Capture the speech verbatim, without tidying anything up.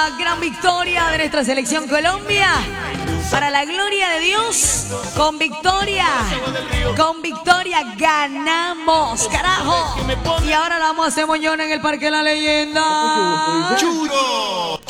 una gran victoria de nuestra selección Colombia. Para la gloria de Dios, con victoria, con victoria ganamos, carajo. Y ahora la vamos a hacer moñona en el Parque de la Leyenda. ¡Churo!